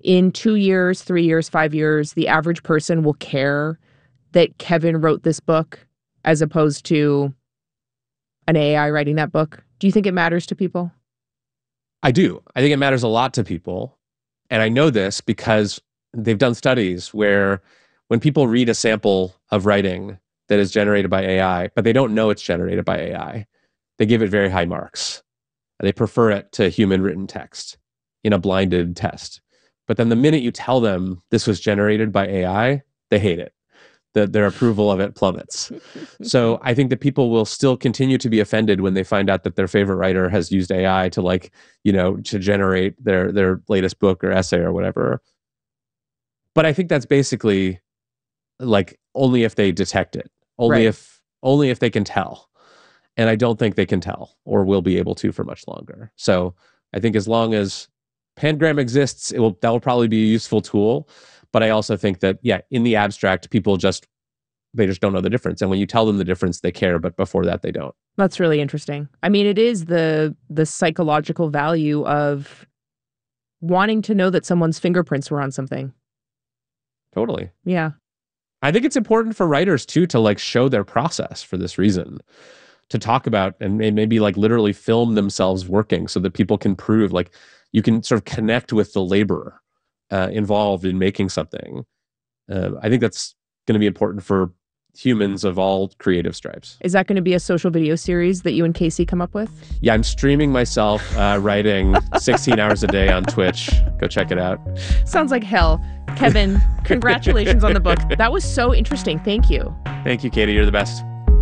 in 2 years, 3 years, 5 years, the average person will care that Kevin wrote this book as opposed to an AI writing that book? Do you think it matters to people? I do. I think it matters a lot to people. And I know this because they've done studies where when people read a sample of writing that is generated by AI, but they don't know it's generated by AI, they give it very high marks. They prefer it to human written text in a blinded test. But then the minute you tell them this was generated by AI, they hate it. Their approval of it plummets. So I think that people will still continue to be offended when they find out that their favorite writer has used AI to to generate their latest book or essay or whatever. But I think that's basically only if they detect it, only if they can tell. And I don't think they can tell or will be able to for much longer. So I think as long as Pangram exists, that will probably be a useful tool. But I also think that, in the abstract, people they just don't know the difference. And when you tell them the difference, they care. But before that, they don't. That's really interesting. I mean, it is the psychological value of wanting to know that someone's fingerprints were on something. Totally. Yeah. I think it's important for writers, too, to show their process for this reason. To talk about and maybe literally film themselves working so that people can prove, you can sort of connect with the laborer involved in making something. I think that's going to be important for humans of all creative stripes. Is that going to be a social video series that you and Casey come up with? Yeah, I'm streaming myself writing 16 hours a day on Twitch. Go check it out. Sounds like hell. Kevin, congratulations on the book. That was so interesting. Thank you. Thank you, Katie. You're the best.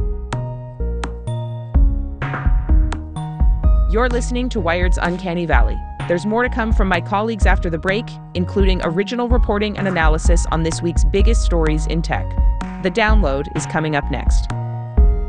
You're listening to Wired's Uncanny Valley. There's more to come from my colleagues after the break, including original reporting and analysis on this week's biggest stories in tech. The Download is coming up next.